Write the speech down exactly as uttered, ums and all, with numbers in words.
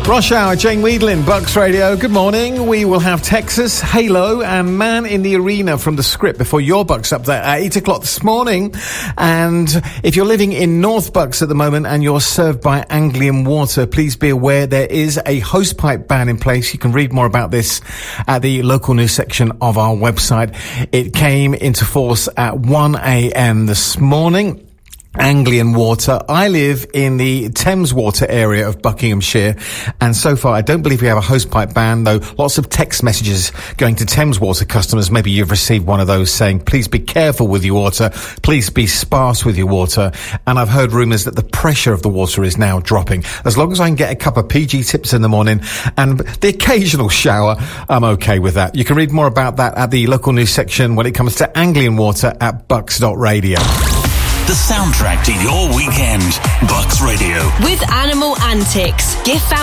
Rush Hour, Jane Weedlin, Bucks Radio. Good morning. We will have Texas, Halo, and Man in the Arena from The Script before your Bucks up there at eight o'clock this morning. And if you're living in North Bucks at the moment and you're served by Anglian Water, please be aware there is a hosepipe ban in place. You can read more about this at the local news section of our website. It came into force at one a.m. this morning. Anglian Water. I live in the Thames Water area of Buckinghamshire, and so far I don't believe we have a hosepipe ban, though lots of text messages going to Thames Water customers. Maybe you've received one of those saying, please be careful with your water, please be sparse with your water. And I've heard rumours that the pressure of the water is now dropping. As long as I can get a cup of P G Tips in the morning and the occasional shower, I'm okay with that. You can read more about that at the local news section when it comes to Anglian Water at bucks dot radio. The soundtrack to your weekend. Bucks Radio. With Animal Antics. Gift